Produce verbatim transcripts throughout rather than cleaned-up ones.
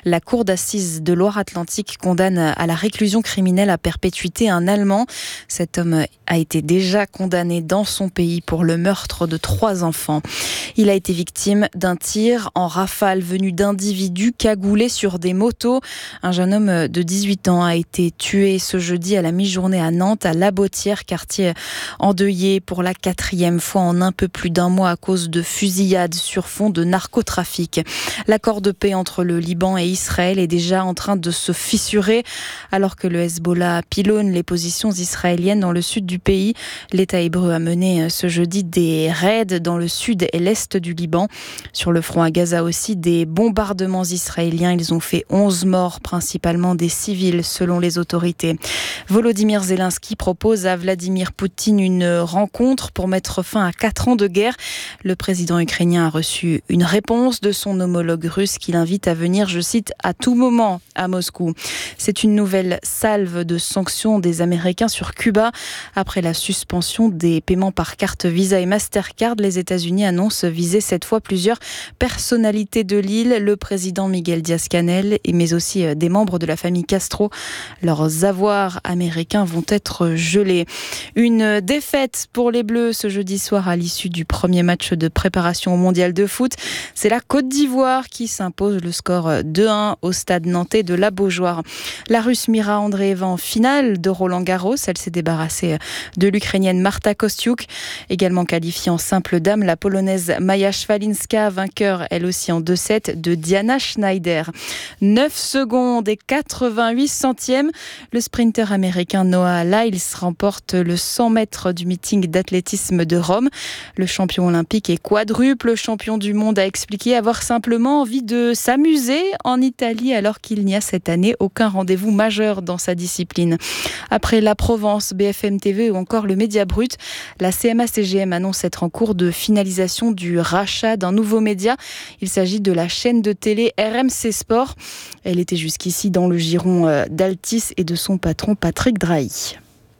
La cour d'assises de Loire-Atlantique condamne à la réclusion criminelle à perpétuité un Allemand. Cet homme a été déjà condamné dans son pays pour le meurtre de trois enfants. Il a été victime d'un tir en rafale venu d'individus cagoulés sur des motos. Un jeune homme de dix-huit ans a été tué ce jeudi à la mi-journée à Nantes, à La Bottière, quartier endeuillé pour la quatrième fois en un peu plus d'un mois à cause de fusillades sur fond de narcotrafic. L'accord de paix entre le Liban et Israël est déjà en train de se fissurer alors que le Hezbollah pilonne les positions israéliennes dans le sud du pays. L'État hébreu a mené ce jeudi des raids dans le sud et l'est du Liban. Sur le front à Gaza aussi, des bombardements israéliens. Ils ont fait onze morts, principalement des civils selon les autorités. Volodymyr Zelensky propose à Vladimir Poutine une rencontre pour mettre fin à quatre ans de guerre. Le président ukrainien a reçu une réponse de son homologue russe qui l'invite à venir, je cite, à tout moment à Moscou. C'est une nouvelle salve de sanctions des Américains sur Cuba. Après la suspension des paiements par carte Visa et Mastercard, les États-Unis annoncent viser cette fois plusieurs personnalités de l'île, le président Miguel Díaz-Canel, mais aussi des membres de la famille Castro. Leurs avoirs américains vont être gelés. Une défaite pour les Bleus ce jeudi soir à l'issue du premier match de préparation au mondial de foot. C'est la Côte d'Ivoire qui s'impose le score deux un au stade nantais de la Beaujoire. La Russe Mira Andreeva en finale de Roland-Garros. Elle s'est débarrassée de l'Ukrainienne Marta Kostyuk. Également qualifiée en simple dame, la Polonaise Maja Szwalinska, vainqueur elle aussi en deux sept de Diana Schneider. neuf secondes et quatre-vingt-huit centièmes. Le sprinter américain Noah Lyles remporte le cent mètres du meeting d'athlétisme de Rome. Le champion olympique et quadruple champion du monde a expliqué avoir simplement envie de s'amuser en Italie alors qu'il n'y a cette année aucun rendez-vous majeur dans sa discipline. Après la Provence, B F M T V ou encore le Média Brut, la C M A C G M annonce être en cours de finalisation du rachat d'un nouveau média. Il s'agit de la chaîne de télé R M C Sport. Elle était jusqu'ici dans le giron d'Altis et de son patron Patrick Drahi.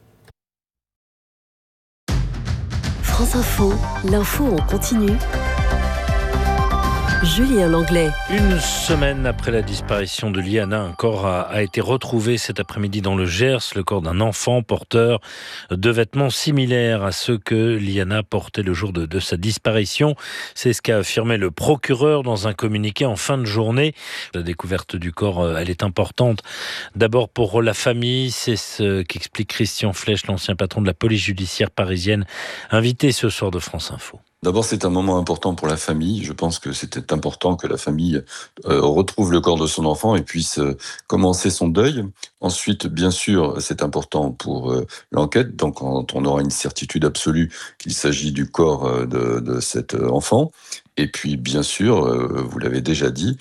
France Info, l'info en continu. Julien Langlais. Une semaine après la disparition de Liana, un corps a, a été retrouvé cet après-midi dans le Gers, le corps d'un enfant porteur de vêtements similaires à ceux que Liana portait le jour de, de sa disparition. C'est ce qu'a affirmé le procureur dans un communiqué en fin de journée. La découverte du corps, elle est importante. D'abord pour la famille, c'est ce qu'explique Christian Flech, l'ancien patron de la police judiciaire parisienne, invité ce soir de France Info. D'abord, c'est un moment important pour la famille. Je pense que c'était important que la famille euh, retrouve le corps de son enfant et puisse euh, commencer son deuil. Ensuite, bien sûr, c'est important pour euh, l'enquête. Donc, quand on aura une certitude absolue qu'il s'agit du corps euh, de, de cet enfant. Et puis, bien sûr, euh, vous l'avez déjà dit,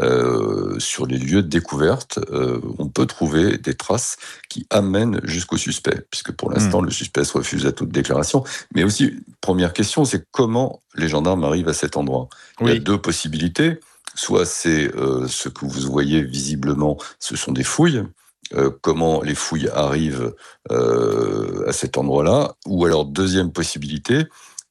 euh, sur les lieux de découverte, euh, on peut trouver des traces qui amènent jusqu'au suspect, puisque pour l'instant, mmh. le suspect se refuse à toute déclaration. Mais aussi, première question, c'est comment les gendarmes arrivent à cet endroit. Oui. Il y a deux possibilités. Soit c'est euh, ce que vous voyez visiblement, ce sont des fouilles. Euh, comment les fouilles arrivent euh, à cet endroit-là. Ou alors, deuxième possibilité,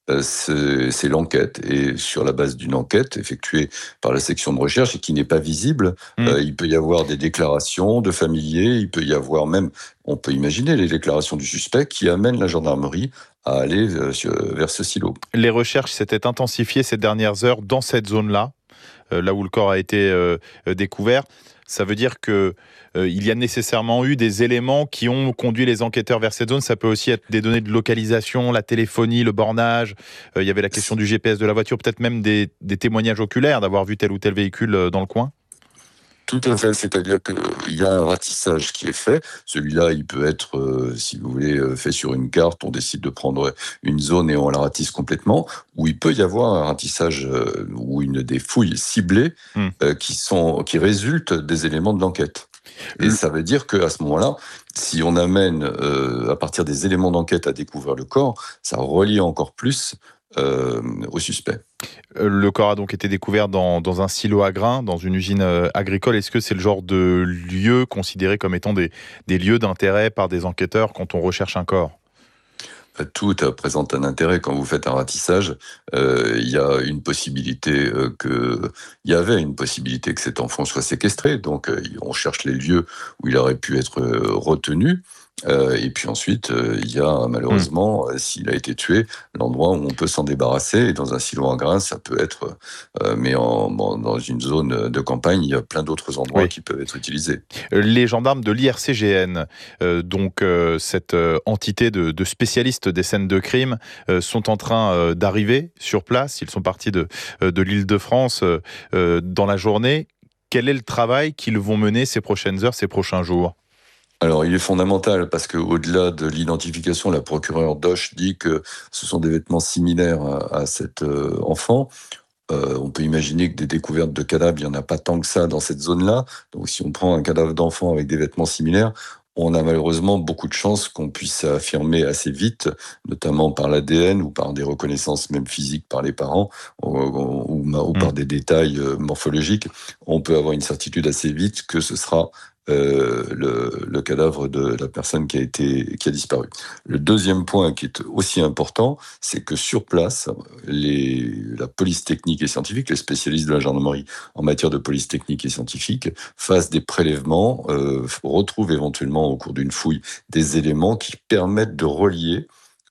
C'est, c'est l'enquête. Et sur la base d'une enquête effectuée par la section de recherche et qui n'est pas visible, mmh. euh, il peut y avoir des déclarations de familiers, il peut y avoir même, on peut imaginer les déclarations du suspect qui amènent la gendarmerie à aller euh, vers ce silo. Les recherches s'étaient intensifiées ces dernières heures dans cette zone-là, euh, là où le corps a été euh, découvert. Ça veut dire que euh, il y a nécessairement eu des éléments qui ont conduit les enquêteurs vers cette zone. Ça peut aussi être des données de localisation, la téléphonie, le bornage. Euh, il y avait la question du G P S de la voiture, peut-être même des, des témoignages oculaires d'avoir vu tel ou tel véhicule dans le coin. Tout à fait, c'est-à-dire qu'il y a un ratissage qui est fait. Celui-là, il peut être, euh, si vous voulez, fait sur une carte. On décide de prendre une zone et on la ratisse complètement. Ou il peut y avoir un ratissage euh, ou une des fouilles ciblées mmh. euh, qui sont qui résultent des éléments de l'enquête. Et mmh. ça veut dire qu'à ce moment-là, si on amène euh, à partir des éléments d'enquête à découvrir le corps, ça relie encore plus euh, au suspect. Le corps a donc été découvert dans, dans un silo à grains, dans une usine euh, agricole. Est-ce que c'est le genre de lieu considéré comme étant des, des lieux d'intérêt par des enquêteurs quand on recherche un corps ? Tout présente un intérêt. Quand vous faites un ratissage, euh, il y a une possibilité euh, que, il y avait une possibilité que cet enfant soit séquestré. Donc, euh, on cherche les lieux où il aurait pu être euh, retenu. Euh, et puis ensuite, euh, il y a malheureusement, mmh. euh, s'il a été tué, l'endroit où on peut s'en débarrasser. Et dans un silo en grains, ça peut être, euh, mais en, bon, dans une zone de campagne, il y a plein d'autres endroits oui. qui peuvent être utilisés. Les gendarmes de l'I R C G N, euh, donc euh, cette euh, entité de, de spécialistes des scènes de crime, euh, sont en train euh, d'arriver sur place. Ils sont partis de, de l'Île-de-France euh, dans la journée. Quel est le travail qu'ils vont mener ces prochaines heures, ces prochains jours ? Alors, il est fondamental parce qu'au-delà de l'identification, la procureure Doche dit que ce sont des vêtements similaires à, à cet euh, enfant. Euh, on peut imaginer que des découvertes de cadavres, il n'y en a pas tant que ça dans cette zone-là. Donc, si on prend un cadavre d'enfant avec des vêtements similaires, on a malheureusement beaucoup de chances qu'on puisse affirmer assez vite, notamment par l'A D N ou par des reconnaissances même physiques par les parents ou, ou, ou par des détails morphologiques. On peut avoir une certitude assez vite que ce sera Euh, le, le cadavre de la personne qui a été qui a disparu. Le deuxième point qui est aussi important, c'est que sur place, les, la police technique et scientifique, les spécialistes de la gendarmerie en matière de police technique et scientifique, fassent des prélèvements, euh, retrouvent éventuellement au cours d'une fouille des éléments qui permettent de relier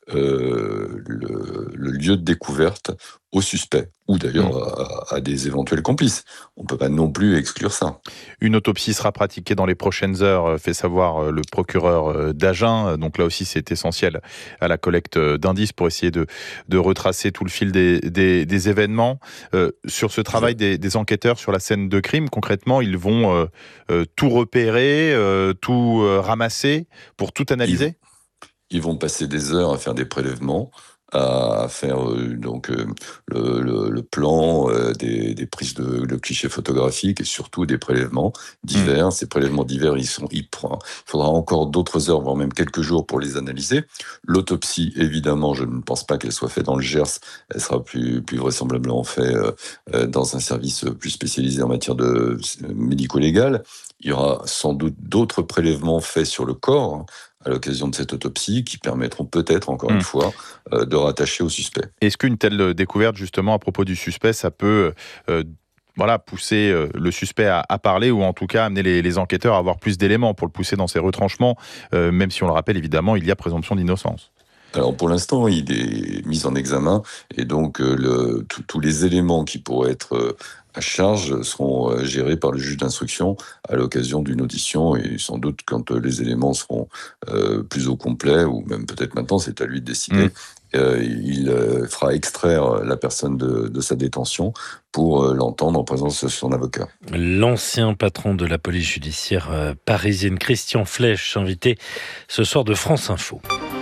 Euh, le, le lieu de découverte au suspect, ou d'ailleurs mmh. à, à des éventuels complices. On ne peut pas non plus exclure ça. Une autopsie sera pratiquée dans les prochaines heures, fait savoir le procureur d'Agen. Donc là aussi, c'est essentiel à la collecte d'indices pour essayer de, de retracer tout le fil des, des, des événements. Euh, sur ce travail des, des enquêteurs sur la scène de crime, concrètement, ils vont euh, euh, tout repérer, euh, tout euh, ramasser pour tout analyser ? Ils vont passer des heures à faire des prélèvements, à faire euh, donc euh, le, le, le plan, euh, des, des prises de, de clichés photographiques et surtout des prélèvements divers. Mmh. Ces prélèvements divers, ils sont, ils prend, il faudra encore d'autres heures, voire même quelques jours pour les analyser. L'autopsie, évidemment, je ne pense pas qu'elle soit faite dans le Gers. Elle sera plus, plus vraisemblablement faite euh, dans un service plus spécialisé en matière de euh, médico-légal. Il y aura sans doute d'autres prélèvements faits sur le corps à l'occasion de cette autopsie, qui permettront peut-être, encore mmh. une fois, euh, de rattacher au suspect. Est-ce qu'une telle découverte, justement, à propos du suspect, ça peut euh, voilà, pousser euh, le suspect à, à parler, ou en tout cas amener les, les enquêteurs à avoir plus d'éléments pour le pousser dans ses retranchements, euh, même si on le rappelle, évidemment, il y a présomption d'innocence? Alors pour l'instant, il est mis en examen, et donc euh, le, tous les éléments qui pourraient être euh, à charge seront euh, gérés par le juge d'instruction à l'occasion d'une audition, et sans doute quand euh, les éléments seront euh, plus au complet, ou même peut-être maintenant, c'est à lui de décider. Mmh. Euh, il euh, fera extraire la personne de, de sa détention pour euh, l'entendre en présence de son avocat. L'ancien patron de la police judiciaire euh, parisienne, Christian Flech, invité ce soir de France Info.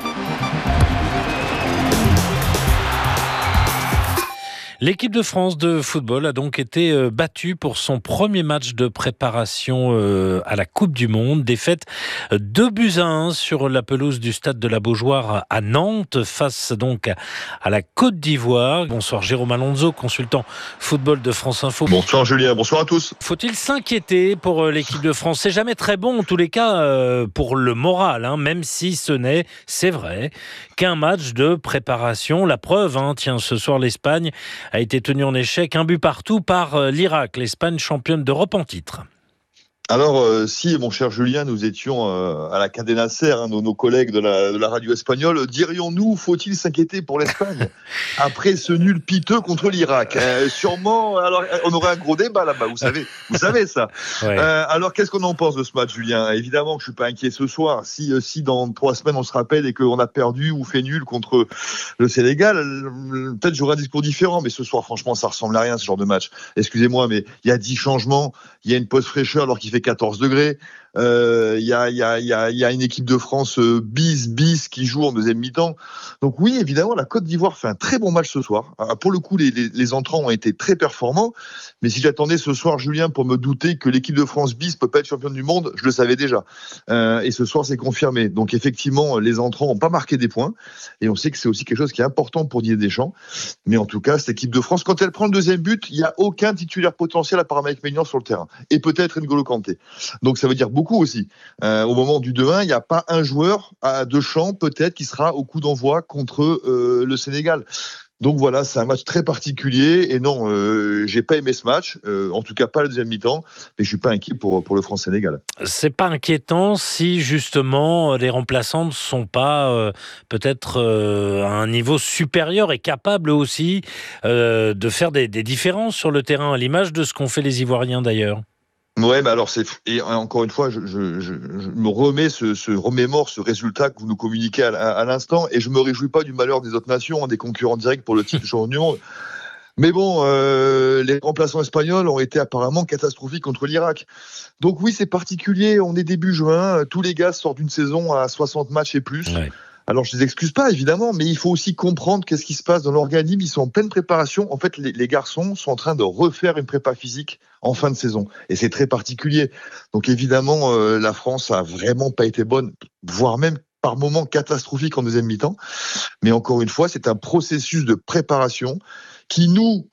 L'équipe de France de football a donc été battue pour son premier match de préparation à la Coupe du Monde. Défaite deux buts à un sur la pelouse du stade de la Beaujoire à Nantes, face donc à la Côte d'Ivoire. Bonsoir Jérôme Alonso, consultant football de France Info. Bonsoir Julien, bonsoir à tous. Faut-il s'inquiéter pour l'équipe de France ? C'est jamais très bon, en tous les cas, pour le moral, hein, même si ce n'est, c'est vrai, qu'un match de préparation. La preuve, hein, tiens, ce soir l'Espagne a été tenu en échec, un but partout par l'Irak, l'Espagne championne d'Europe en titre. Alors, euh, si, mon cher Julien, nous étions euh, à la Cadena Ser, hein, nos, nos collègues de la, de la radio espagnole, dirions-nous, faut-il s'inquiéter pour l'Espagne après ce nul piteux contre l'Irak? euh, Sûrement, alors, on aurait un gros débat là-bas, vous savez, vous savez ça. Ouais. Euh, alors, qu'est-ce qu'on en pense de ce match, Julien? Évidemment que je ne suis pas inquiet ce soir. Si, si dans trois semaines, on se rappelle et qu'on a perdu ou fait nul contre le Sénégal, peut-être j'aurai un discours différent, mais ce soir, franchement, ça ressemble à rien, ce genre de match. Excusez-moi, mais il y a dix changements, il y a une pause fraîcheur alors qu'il fait quatorze degrés. Il euh, y, a, y, a, y, a, y a une équipe de France euh, bis, bis qui joue en deuxième mi-temps. Donc oui, évidemment, la Côte d'Ivoire fait un très bon match ce soir. Alors, pour le coup, les, les, les entrants ont été très performants. Mais si j'attendais ce soir, Julien, pour me douter que l'équipe de France bis peut pas être championne du monde, je le savais déjà. Euh, et ce soir, c'est confirmé. Donc effectivement, les entrants n'ont pas marqué des points. Et on sait que c'est aussi quelque chose qui est important pour Didier Deschamps. Mais en tout cas, cette équipe de France, quand elle prend le deuxième but, il n'y a aucun titulaire potentiel à part Mike Maignan sur le terrain. Et peut-être N'Golo Kanté. Donc ça veut dire beaucoup beaucoup aussi. Euh, au moment du deux un, il n'y a pas un joueur à deux champs, peut-être, qui sera au coup d'envoi contre euh, le Sénégal. Donc voilà, c'est un match très particulier. Et non, euh, j'ai pas aimé ce match, euh, en tout cas pas la deuxième mi-temps, mais je suis pas inquiet pour, pour le France-Sénégal. C'est pas inquiétant si justement les remplaçants ne sont pas euh, peut-être euh, à un niveau supérieur et capables aussi euh, de faire des, des différences sur le terrain, à l'image de ce qu'ont fait les Ivoiriens d'ailleurs. Ouais, mais alors c'est et encore une fois, je, je, je, je me remets ce, ce remémore ce résultat que vous nous communiquez à, à, à l'instant, et je me réjouis pas du malheur des autres nations, hein, des concurrents directs pour le titre champion du monde. Mais bon, euh, les remplaçants espagnols ont été apparemment catastrophiques contre l'Irak. Donc oui, c'est particulier. On est début juin, tous les gars sortent d'une saison à soixante matchs et plus. Ouais. Alors, je ne les excuse pas, évidemment, mais il faut aussi comprendre qu'est-ce qui se passe dans l'organisme. Ils sont en pleine préparation. En fait, les, les garçons sont en train de refaire une prépa physique en fin de saison. Et c'est très particulier. Donc, évidemment, euh, la France a vraiment pas été bonne, voire même par moments catastrophique en deuxième mi-temps. Mais encore une fois, c'est un processus de préparation qui, nous,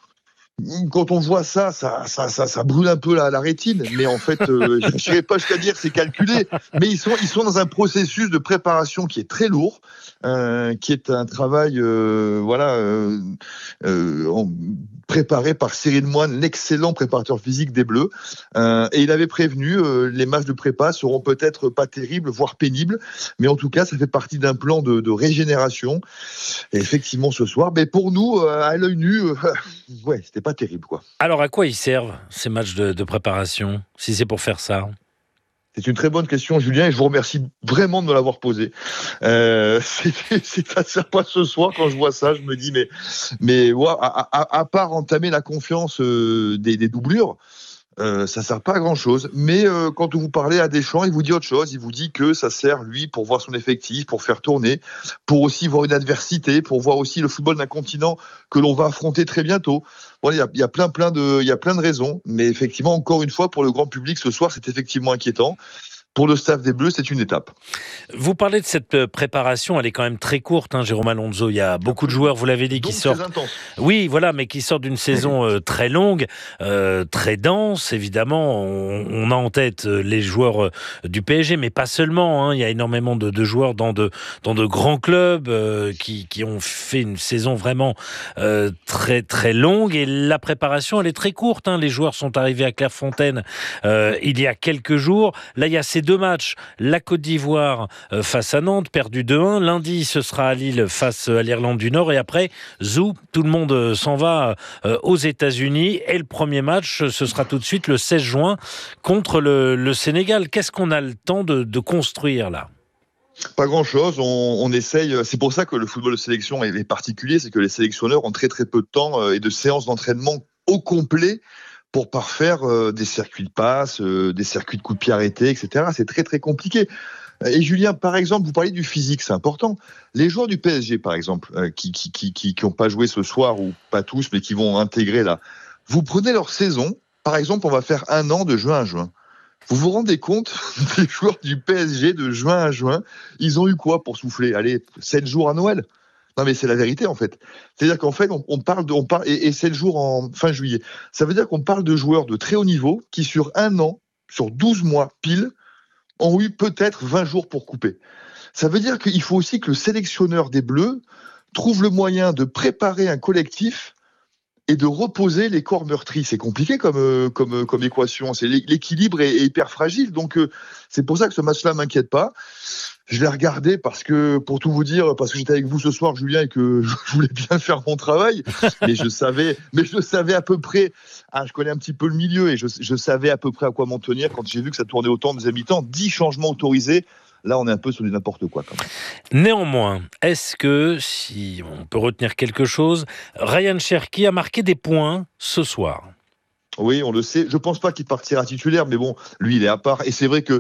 quand on voit ça, ça, ça, ça, ça brûle un peu la, la rétine. Mais en fait, euh, je n'irai pas jusqu'à dire c'est calculé. Mais ils sont, ils sont dans un processus de préparation qui est très lourd, euh, qui est un travail, euh, voilà, euh, euh, préparé par Cyril Moine, l'excellent préparateur physique des Bleus. Euh, et il avait prévenu, euh, les matchs de prépa seront peut-être pas terribles, voire pénibles, mais en tout cas, ça fait partie d'un plan de, de régénération. Et effectivement, ce soir, mais pour nous, euh, à l'œil nu, euh, ouais, c'était pas terrible, quoi. Alors, à quoi ils servent, ces matchs de, de préparation, si c'est pour faire ça ? C'est une très bonne question, Julien, et je vous remercie vraiment de me l'avoir posée. Euh, c'est, c'est, ça ne sert pas ce soir, quand je vois ça, je me dis, mais, mais ouais, à, à, à part entamer la confiance euh, des, des doublures, Euh, ça sert pas à grand chose, mais euh, quand vous parlez à Deschamps, il vous dit autre chose. Il vous dit que ça sert lui pour voir son effectif, pour faire tourner, pour aussi voir une adversité, pour voir aussi le football d'un continent que l'on va affronter très bientôt. Bon, il y a, il y a plein, plein de, il y a plein de raisons, mais effectivement, encore une fois, pour le grand public ce soir, c'est effectivement inquiétant. Pour le staff des Bleus, c'est une étape. Vous parlez de cette préparation, elle est quand même très courte, hein, Jérôme Alonso. Il y a beaucoup de joueurs, vous l'avez dit, qui Donc, sortent. très intense. Oui, voilà, mais qui sortent d'une saison euh, très longue, euh, très dense. Évidemment, on, on a en tête les joueurs euh, du P S G, mais pas seulement. Hein. Il y a énormément de, de joueurs dans de dans de grands clubs euh, qui qui ont fait une saison vraiment euh, très très longue. Et la préparation, elle est très courte. Hein. Les joueurs sont arrivés à Clairefontaine euh, il y a quelques jours. Là, il y a ces deux matchs, la Côte d'Ivoire euh, face à Nantes, perdu deux un. Lundi, ce sera à Lille face à l'Irlande du Nord. Et après, zou, tout le monde euh, s'en va euh, aux États-Unis. Et le premier match, ce sera tout de suite le seize juin contre le, le Sénégal. Qu'est-ce qu'on a le temps de, de construire là ? Pas grand-chose, on, on essaye, c'est pour ça que le football de sélection est, est particulier, c'est que les sélectionneurs ont très très peu de temps euh, et de séances d'entraînement au complet pour parfaire euh, des circuits de passe, euh, des circuits de coups de pied arrêtés, et cetera. C'est très très compliqué. Et Julien, par exemple, vous parlez du physique, c'est important. Les joueurs du P S G, par exemple, euh, qui qui qui qui qui ont pas joué ce soir, ou pas tous, mais qui vont intégrer là, vous prenez leur saison, par exemple, on va faire un an de juin à juin. Vous vous rendez compte des joueurs du P S G de juin à juin, ils ont eu quoi pour souffler ? Allez, sept jours à Noël ? Non, mais c'est la vérité, en fait. C'est-à-dire qu'en fait, on, on parle de, on parle, et, et sept jours en fin juillet. Ça veut dire qu'on parle de joueurs de très haut niveau qui, sur un an, sur douze mois pile, ont eu peut-être vingt jours pour couper. Ça veut dire qu'il faut aussi que le sélectionneur des Bleus trouve le moyen de préparer un collectif et de reposer les corps meurtris. C'est compliqué comme, comme, comme équation. C'est, l'équilibre est, est hyper fragile. Donc, euh, c'est pour ça que ce match-là m'inquiète pas. Je l'ai regardé parce que, pour tout vous dire, parce que j'étais avec vous ce soir, Julien, et que je voulais bien faire mon travail. Mais je savais, mais je savais à peu près, ah, je connais un petit peu le milieu et je, je savais à peu près à quoi m'en tenir quand j'ai vu que ça tournait autant de deuxième dix changements autorisés. Là, on est un peu sur du n'importe quoi, quand même. Néanmoins, est-ce que, si on peut retenir quelque chose, Ryan Cherki a marqué des points ce soir ? Oui, on le sait. Je pense pas qu'il partira titulaire, mais bon, lui, il est à part. Et c'est vrai que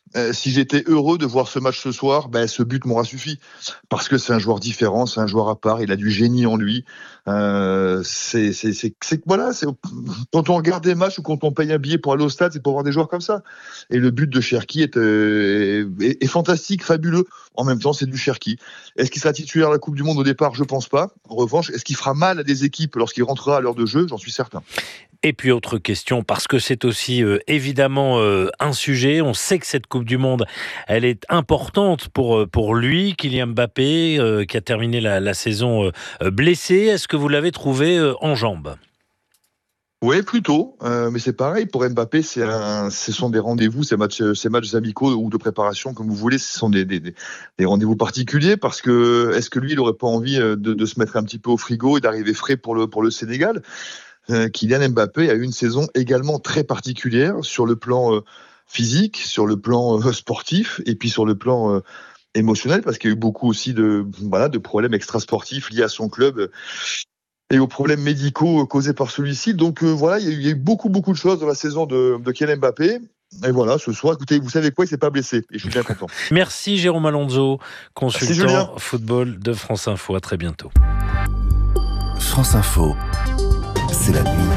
Euh, si j'étais heureux de voir ce match ce soir, ben, ce but m'aura suffi. Parce que c'est un joueur différent, c'est un joueur à part, il a du génie en lui. Euh, c'est, c'est, c'est, c'est, voilà, c'est, quand on regarde des matchs ou quand on paye un billet pour aller au stade, c'est pour voir des joueurs comme ça. Et le but de Cherki est, euh, est, est fantastique, fabuleux. En même temps, c'est du Cherki. Est-ce qu'il sera titulaire à la Coupe du Monde au départ ? Je pense pas. En revanche, est-ce qu'il fera mal à des équipes lorsqu'il rentrera à l'heure de jeu ? J'en suis certain. Et puis autre question, parce que c'est aussi euh, évidemment euh, un sujet, on sait que cette Coupe du Monde, elle est importante pour, pour lui, Kylian Mbappé, euh, qui a terminé la, la saison euh, blessé. Est-ce que vous l'avez trouvé euh, en jambes ? Oui, plutôt. Euh, mais c'est pareil, pour Mbappé, c'est un, ce sont des rendez-vous, ces matchs, ces matchs amicaux ou de préparation, comme vous voulez, ce sont des, des, des rendez-vous particuliers parce que est-ce que lui, il n'aurait pas envie de, de se mettre un petit peu au frigo et d'arriver frais pour le, pour le Sénégal ? euh, Kylian Mbappé a eu une saison également très particulière sur le plan euh, physique, sur le plan euh, sportif et puis sur le plan euh, émotionnel parce qu'il y a eu beaucoup aussi de, voilà, de problèmes extrasportifs liés à son club et aux problèmes médicaux causés par celui-ci. Donc euh, voilà, il y, a eu, il y a eu beaucoup, beaucoup de choses dans la saison de, de Kylian Mbappé. Et voilà, ce soir, écoutez, vous savez quoi, il s'est pas blessé. Et je suis bien content. Merci Jérôme Alonso, consultant Merci, football de France Info. À très bientôt. France Info, c'est la nuit.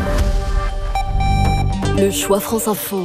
Le choix France Info.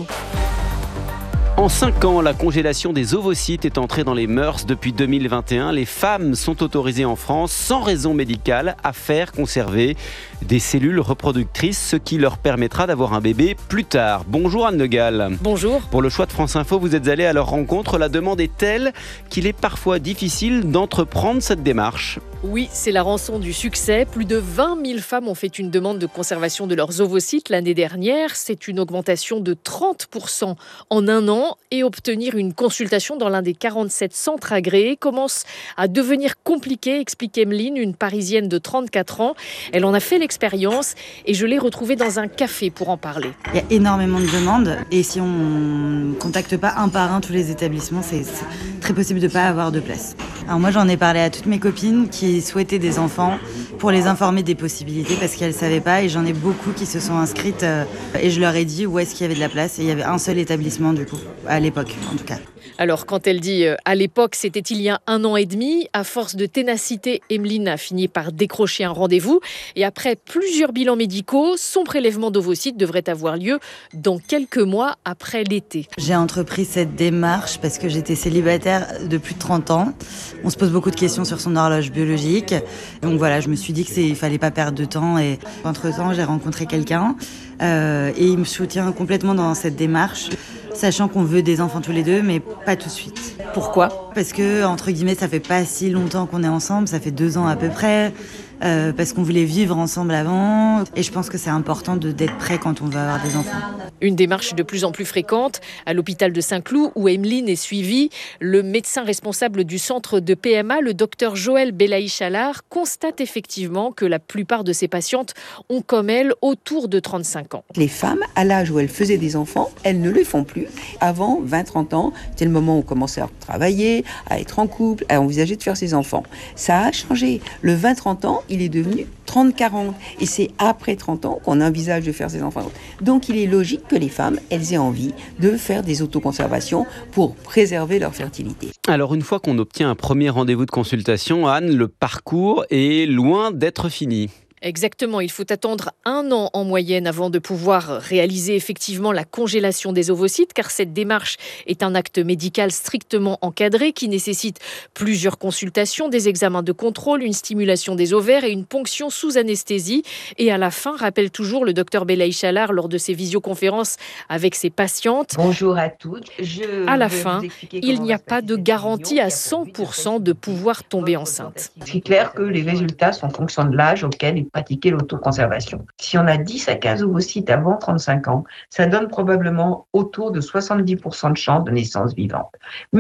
En cinq ans, la congélation des ovocytes est entrée dans les mœurs depuis deux mille vingt et un. Les femmes sont autorisées en France, sans raison médicale, à faire conserver des cellules reproductrices, ce qui leur permettra d'avoir un bébé plus tard. Bonjour Anne Le Gall. Bonjour. Pour le choix de France Info, vous êtes allée à leur rencontre. La demande est telle qu'il est parfois difficile d'entreprendre cette démarche. Oui, c'est la rançon du succès. Plus de vingt mille femmes ont fait une demande de conservation de leurs ovocytes l'année dernière. C'est une augmentation de trente pour cent en un an. Et obtenir une consultation dans l'un des quarante-sept centres agréés commence à devenir compliqué, explique Emeline, une Parisienne de trente-quatre ans. Elle en a fait l'expérience et je l'ai retrouvée dans un café pour en parler. Il y a énormément de demandes et si on ne contacte pas un par un tous les établissements, c'est, c'est très possible de ne pas avoir de place. Alors moi, j'en ai parlé à toutes mes copines qui souhaitaient des enfants pour les informer des possibilités parce qu'elles ne savaient pas et j'en ai beaucoup qui se sont inscrites euh, et je leur ai dit où est-ce qu'il y avait de la place et il y avait un seul établissement du coup, à l'époque en tout cas. Alors quand elle dit euh, à l'époque, c'était il y a un an et demi, à force de ténacité, Emeline a fini par décrocher un rendez-vous et après plusieurs bilans médicaux, son prélèvement d'ovocytes devrait avoir lieu dans quelques mois après l'été. J'ai entrepris cette démarche parce que j'étais célibataire de plus de trente ans. On se pose beaucoup de questions sur son horloge biologique. Donc voilà, je me suis dit qu'il ne fallait pas perdre de temps et entre-temps, j'ai rencontré quelqu'un euh, et il me soutient complètement dans cette démarche. Sachant qu'on veut des enfants tous les deux, mais pas tout de suite. Pourquoi ? Parce que, entre guillemets, ça fait pas si longtemps qu'on est ensemble, ça fait deux ans à peu près, euh, parce qu'on voulait vivre ensemble avant. Et je pense que c'est important de, d'être prêt quand on va avoir des enfants. Une démarche de plus en plus fréquente à l'hôpital de Saint-Cloud, où Emeline est suivie. Le médecin responsable du centre de P M A, le docteur Joël Belaïch-Allard, constate effectivement que la plupart de ses patientes ont, comme elle, autour de trente-cinq ans. Les femmes, à l'âge où elles faisaient des enfants, elles ne le font plus. Avant, vingt à trente ans, c'était le moment où on commençait à travailler, à être en couple, à envisager de faire ses enfants. Ça a changé. Le vingt à trente ans, il est devenu trente à quarante. Et c'est après trente ans qu'on envisage de faire ses enfants. Donc il est logique que les femmes, elles aient envie de faire des autoconservations pour préserver leur fertilité. Alors une fois qu'on obtient un premier rendez-vous de consultation, Anne, le parcours est loin d'être fini. Exactement, il faut attendre un an en moyenne avant de pouvoir réaliser effectivement la congélation des ovocytes, car cette démarche est un acte médical strictement encadré qui nécessite plusieurs consultations, des examens de contrôle, une stimulation des ovaires et une ponction sous anesthésie. Et à la fin, rappelle toujours le docteur Belaïch-Allard lors de ses visioconférences avec ses patientes. Bonjour à toutes. Je à la fin, il n'y a pas de garantie à cent pour cent de pouvoir tomber enceinte. C'est clair que les résultats sont en fonction de l'âge auquel est pratiquer l'autoconservation. Si on a dix à quinze ovocytes avant trente-cinq ans, ça donne probablement autour de soixante-dix pour cent de chances de naissance vivante. Mais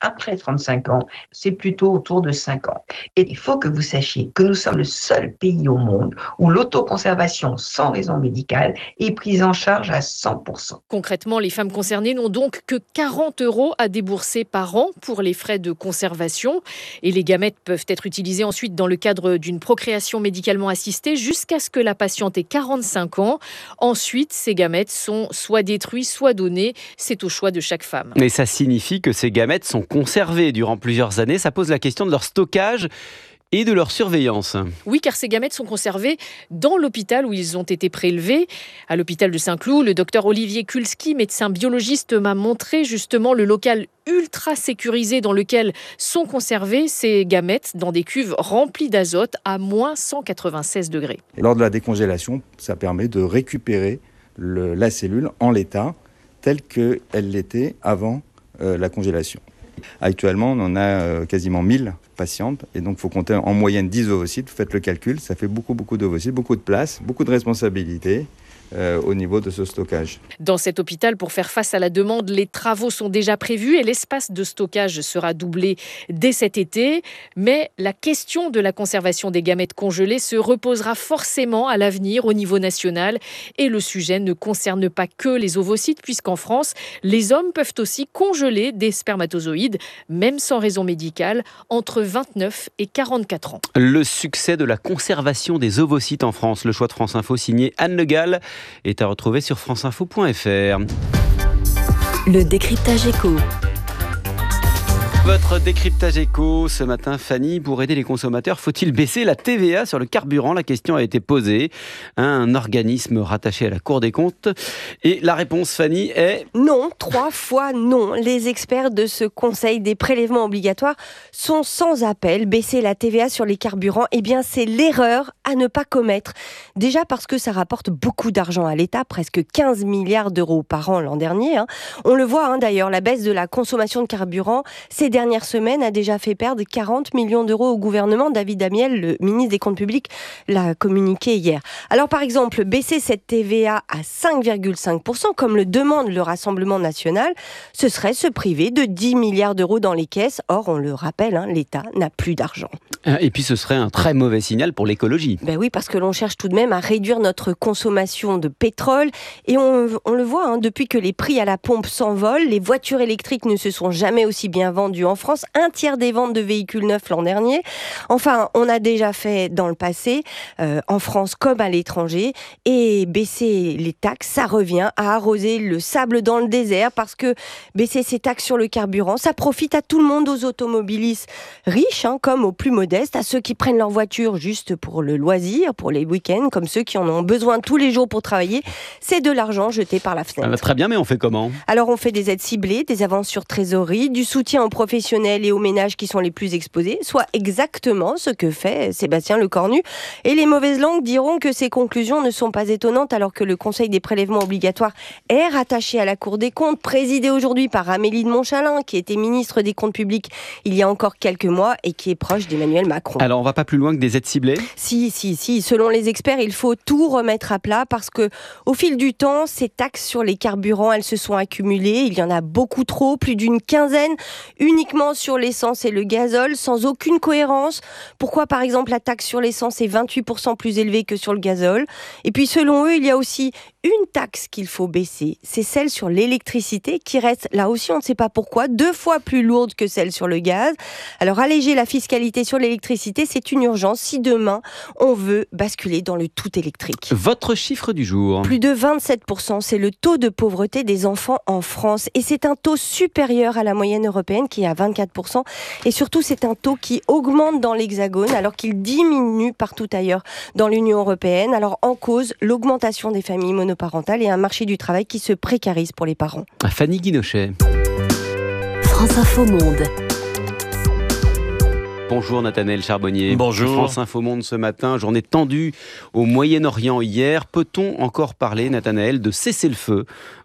après trente-cinq ans, c'est plutôt autour de cinq ans. Et il faut que vous sachiez que nous sommes le seul pays au monde où l'autoconservation sans raison médicale est prise en charge à cent pour cent. Concrètement, les femmes concernées n'ont donc que quarante euros à débourser par an pour les frais de conservation. Et les gamètes peuvent être utilisées ensuite dans le cadre d'une procréation médicalement assistée jusqu'à ce que la patiente ait quarante-cinq ans. Ensuite, ces gamètes sont soit détruits, soit donnés. C'est au choix de chaque femme. Mais ça signifie que ces gamètes sont conservées durant plusieurs années. Ça pose la question de leur stockage et de leur surveillance. Oui, car ces gamètes sont conservées dans l'hôpital où ils ont été prélevés. À l'hôpital de Saint-Cloud, le docteur Olivier Kulski, médecin biologiste, m'a montré justement le local ultra sécurisé dans lequel sont conservées ces gamètes dans des cuves remplies d'azote à moins cent quatre-vingt-seize degrés. Et lors de la décongélation, ça permet de récupérer le, la cellule en l'état tel qu'elle l'était avant euh, la congélation. Actuellement, on en a euh, quasiment mille patientes et donc il faut compter en moyenne dix ovocytes. Vous faites le calcul, ça fait beaucoup, beaucoup d'ovocytes, beaucoup de place, beaucoup de responsabilités euh, au niveau de ce stockage. Dans cet hôpital, pour faire face à la demande, les travaux sont déjà prévus et l'espace de stockage sera doublé dès cet été. Mais la question de la conservation des gamètes congelées se reposera forcément à l'avenir au niveau national. Et le sujet ne concerne pas que les ovocytes, puisqu'en France, les hommes peuvent aussi congeler des spermatozoïdes, même sans raison médicale, entre vingt-neuf et quarante-quatre ans. Le succès de la conservation des ovocytes en France, le choix de France Info signé Anne Le Gall, est à retrouver sur franceinfo point f r. Le décryptage éco. Votre décryptage éco ce matin, Fanny, pour aider les consommateurs, faut-il baisser la T V A sur le carburant? La question a été posée à un organisme rattaché à la Cour des comptes. Et la réponse, Fanny, est... Non, trois fois non. Les experts de ce Conseil des prélèvements obligatoires sont sans appel. Baisser la T V A sur les carburants, eh bien, c'est l'erreur à ne pas commettre. Déjà parce que ça rapporte beaucoup d'argent à l'État, presque quinze milliards d'euros par an l'an dernier. Hein. On le voit hein, d'ailleurs, la baisse de la consommation de carburant, c'est dernière semaine a déjà fait perdre quarante millions d'euros au gouvernement. David Amiel, le ministre des Comptes publics, l'a communiqué hier. Alors par exemple, baisser cette T V A à cinq virgule cinq pour cent, comme le demande le Rassemblement national, ce serait se priver de dix milliards d'euros dans les caisses. Or, on le rappelle, hein, l'État n'a plus d'argent. Et puis ce serait un très mauvais signal pour l'écologie. Ben oui, parce que l'on cherche tout de même à réduire notre consommation de pétrole. Et on, on le voit, hein, depuis que les prix à la pompe s'envolent, les voitures électriques ne se sont jamais aussi bien vendues en France, un tiers des ventes de véhicules neufs l'an dernier. Enfin, on a déjà fait dans le passé, euh, en France comme à l'étranger, et baisser les taxes, ça revient à arroser le sable dans le désert, parce que baisser ces taxes sur le carburant, ça profite à tout le monde, aux automobilistes riches, hein, comme aux plus modestes, à ceux qui prennent leur voiture juste pour le loisir, pour les week-ends, comme ceux qui en ont besoin tous les jours pour travailler. C'est de l'argent jeté par la fenêtre. Ah bah, très bien, mais on fait comment? Alors, on fait des aides ciblées, des avances sur trésorerie, du soutien aux professionnels et aux ménages qui sont les plus exposés, soit exactement ce que fait Sébastien Lecornu. Et les mauvaises langues diront que ces conclusions ne sont pas étonnantes, alors que le Conseil des prélèvements obligatoires est rattaché à la Cour des comptes, présidé aujourd'hui par Amélie de Montchalin, qui était ministre des Comptes publics il y a encore quelques mois et qui est proche d'Emmanuel Macron. Alors, on va pas plus loin que des aides ciblées? Si, si, si. Selon les experts, il faut tout remettre à plat, parce que au fil du temps, ces taxes sur les carburants, elles se sont accumulées. Il y en a beaucoup trop, plus d'une quinzaine, uniquement sur l'essence et le gazole, sans aucune cohérence. Pourquoi, par exemple, la taxe sur l'essence est vingt-huit pour cent plus élevée que sur le gazole? Et puis, selon eux, il y a aussi une taxe qu'il faut baisser. C'est celle sur l'électricité, qui reste, là aussi, on ne sait pas pourquoi, deux fois plus lourde que celle sur le gaz. Alors, alléger la fiscalité sur l'électricité, c'est une urgence si demain, on veut basculer dans le tout électrique. Votre chiffre du jour? Plus de vingt-sept pour cent, c'est le taux de pauvreté des enfants en France. Et c'est un taux supérieur à la moyenne européenne, qui est à vingt-quatre pour cent. Et surtout, c'est un taux qui augmente dans l'Hexagone, alors qu'il diminue partout ailleurs dans l'Union européenne. Alors, en cause, l'augmentation des familles monoparentales et un marché du travail qui se précarise pour les parents. Fanny Guinochet. France Info Monde. Bonjour Nathanaël Charbonnier. Bonjour. France Info Monde ce matin, journée tendue au Moyen-Orient hier. Peut-on encore parler, Nathanaël, de cessez-le-feu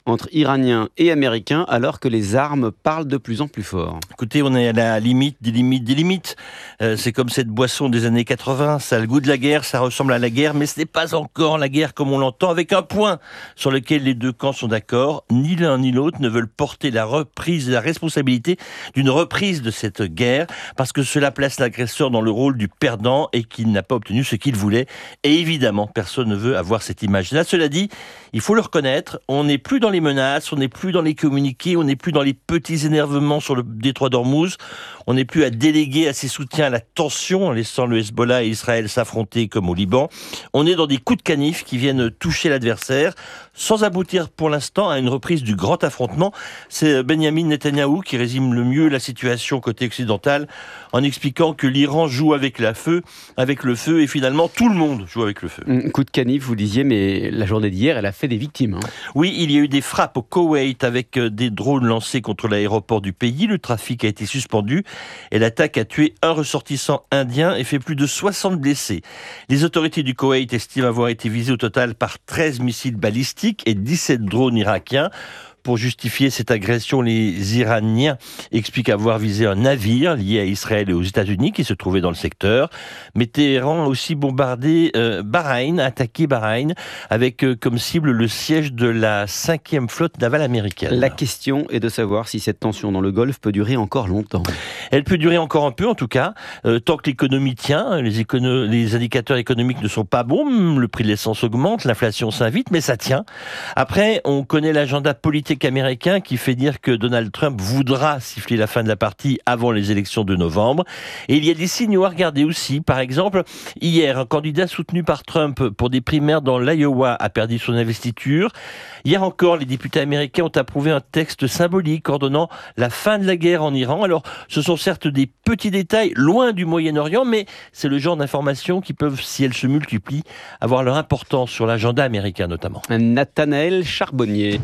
entre Iraniens et Américains alors que les armes parlent de plus en plus fort. Écoutez, on est à la limite des limites des limites. Euh, c'est comme cette boisson des années quatre-vingts, ça a le goût de la guerre, ça ressemble à la guerre, mais ce n'est pas encore la guerre comme on l'entend, avec un point sur lequel les deux camps sont d'accord. Ni l'un ni l'autre ne veulent porter la reprise, la responsabilité d'une reprise de cette guerre, parce que cela place l'agresseur dans le rôle du perdant et qu'il n'a pas obtenu ce qu'il voulait. Et évidemment, personne ne veut avoir cette image-là. Cela dit, il faut le reconnaître, on n'est plus dans les menaces, on n'est plus dans les communiqués, on n'est plus dans les petits énervements sur le détroit d'Ormuz, on n'est plus à déléguer à ses soutiens à la tension en laissant le Hezbollah et Israël s'affronter comme au Liban. On est dans des coups de canif qui viennent toucher l'adversaire sans aboutir pour l'instant à une reprise du grand affrontement. C'est Benyamin Netanyahou qui résume le mieux la situation côté occidental en expliquant que l'Iran joue avec la feu, avec le feu et finalement tout le monde joue avec le feu. Coup de canif, vous disiez, mais la journée d'hier, elle a fait des victimes. Hein. Oui, il y a eu des frappes au Koweït avec des drones lancés contre l'aéroport du pays. Le trafic a été suspendu et l'attaque a tué un ressortissant indien et fait plus de soixante blessés. Les autorités du Koweït estiment avoir été visées au total par treize missiles balistiques et dix-sept drones irakiens. Pour justifier cette agression, les Iraniens expliquent avoir visé un navire lié à Israël et aux États-Unis qui se trouvait dans le secteur. Mais Téhéran a aussi bombardé euh, Bahreïn, attaqué Bahreïn, avec euh, comme cible le siège de la cinquième flotte navale américaine. La question est de savoir si cette tension dans le Golfe peut durer encore longtemps. Elle peut durer encore un peu, en tout cas, euh, tant que l'économie tient. Les, écono- les indicateurs économiques ne sont pas bons, le prix de l'essence augmente, l'inflation s'invite, mais ça tient. Après, on connaît l'agenda politique américain qui fait dire que Donald Trump voudra siffler la fin de la partie avant les élections de novembre. Et il y a des signaux à regarder aussi. Par exemple, hier, un candidat soutenu par Trump pour des primaires dans l'Iowa a perdu son investiture. Hier encore, les députés américains ont approuvé un texte symbolique ordonnant la fin de la guerre en Iran. Alors, ce sont certes des petits détails loin du Moyen-Orient, mais c'est le genre d'informations qui peuvent, si elles se multiplient, avoir leur importance sur l'agenda américain notamment. Nathanaël Charbonnier.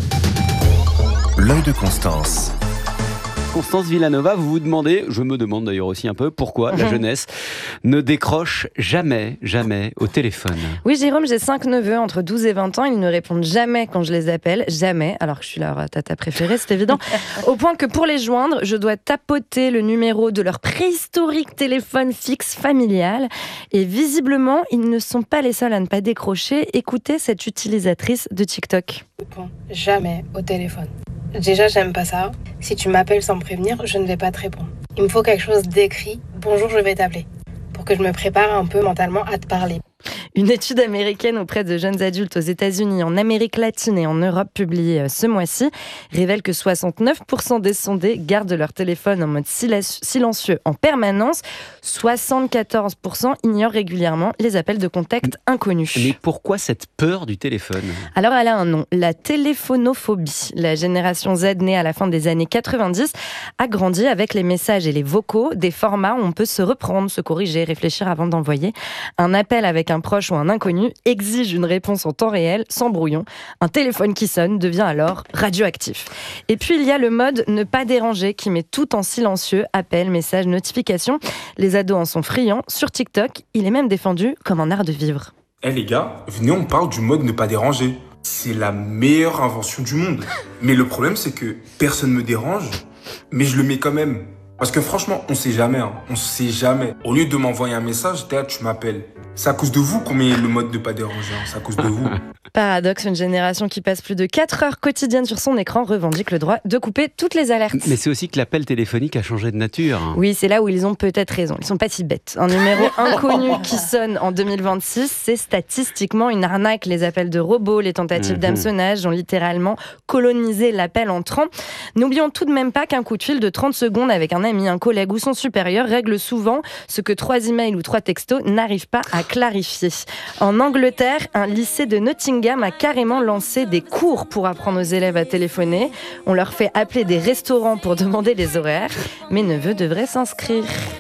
L'œil de Constance. Constance Villanova, vous vous demandez, je me demande d'ailleurs aussi un peu, pourquoi la jeunesse ne décroche jamais, jamais au téléphone. Oui, Jérôme, j'ai cinq neveux entre douze et vingt ans. Ils ne répondent jamais quand je les appelle, jamais, alors que je suis leur tata préférée, c'est évident. Au point que pour les joindre, je dois tapoter le numéro de leur préhistorique téléphone fixe familial. Et visiblement, ils ne sont pas les seuls à ne pas décrocher. Écoutez cette utilisatrice de TikTok. Je réponds jamais au téléphone. Déjà, j'aime pas ça. Si tu m'appelles sans me prévenir, je ne vais pas te répondre. Il me faut quelque chose d'écrit. Bonjour, je vais t'appeler. Pour que je me prépare un peu mentalement à te parler. Une étude américaine auprès de jeunes adultes aux États-Unis, en Amérique latine et en Europe, publiée ce mois-ci, révèle que soixante-neuf pour cent des sondés gardent leur téléphone en mode silencieux en permanence. soixante-quatorze pour cent ignorent régulièrement les appels de contact inconnus. Mais pourquoi cette peur du téléphone ? Alors, elle a un nom, la téléphonophobie. La génération Z, née à la fin des années quatre-vingt-dix, a grandi avec les messages et les vocaux, des formats où on peut se reprendre, se corriger, réfléchir avant d'envoyer. Un appel avec un proche ou un inconnu exige une réponse en temps réel, sans brouillon. Un téléphone qui sonne devient alors radioactif. Et puis il y a le mode ne pas déranger qui met tout en silencieux, appels, messages, notifications. Les ados en sont friands. Sur TikTok, il est même défendu comme un art de vivre. Eh hey les gars, venez on parle du mode ne pas déranger. C'est la meilleure invention du monde. Mais le problème c'est que personne me dérange, mais je le mets quand même. Parce que franchement, on sait jamais, hein. on sait jamais. Au lieu de m'envoyer un message, là, tu m'appelles. C'est à cause de vous qu'on met le mode de pas déranger, hein. C'est à cause de vous. Paradoxe, une génération qui passe plus de quatre heures quotidiennes sur son écran revendique le droit de couper toutes les alertes. Mais c'est aussi que l'appel téléphonique a changé de nature. Oui, c'est là où ils ont peut-être raison. Ils sont pas si bêtes. Un numéro inconnu qui sonne en deux mille vingt-six, c'est statistiquement une arnaque. Les appels de robots, les tentatives mmh. d'hameçonnage ont littéralement colonisé l'appel entrant. N'oublions tout de même pas qu'un coup de fil de trente secondes avec un ami, un collègue ou son supérieur règle souvent ce que trois emails ou trois textos n'arrivent pas à clarifier. En Angleterre, un lycée de Nottingham a carrément lancé des cours pour apprendre aux élèves à téléphoner. On leur fait appeler des restaurants pour demander les horaires. Mes neveux devraient s'inscrire.